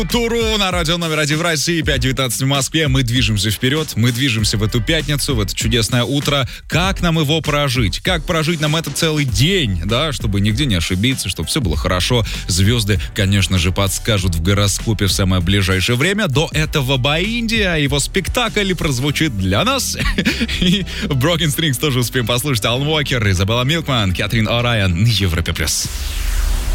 Туру на радио номер 1 в России, 5:19 в Москве. Мы движемся вперед, мы движемся в эту пятницу, в это чудесное утро. Как нам его прожить? Как прожить нам этот целый день, да, чтобы нигде не ошибиться, чтобы все было хорошо. Звезды, конечно же, подскажут в гороскопе в самое ближайшее время. До этого Баиндия, его спектакль прозвучит для нас. И Broken Strings тоже успеем послушать. Алан Уокер, Изабелла Милкман, Кэтрин О'Райан на Европе+.